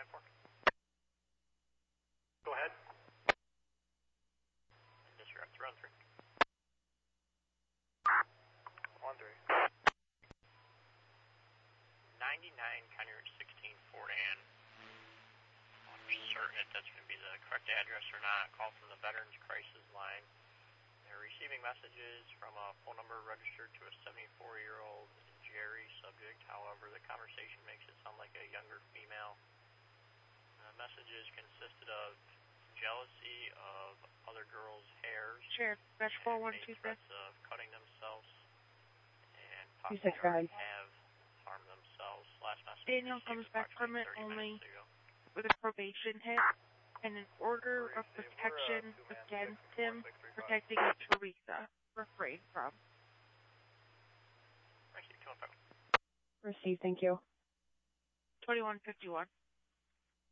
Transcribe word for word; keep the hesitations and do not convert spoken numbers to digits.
four. Go ahead. Disrupt, run three. One three. ninety-nine, County Route sixteen, Fort Ann. I'm certain if that's going to be the correct address or not. Call from the Veterans Crisis Line. They're receiving messages from a phone number registered to a seventy-four-year-old Jerry subject. However, the conversation makes it sound like a younger female. The messages consisted of jealousy of other girls' hairs. Sheriff, Dispatch four one two six. Threats of cutting themselves and two six possibly five. have harmed themselves. Last message Daniel comes back from it only with a probation hit and an order of protection against him, protecting Teresa, refrain from. Thank you, two one five. Received, thank you. twenty-one fifty-one.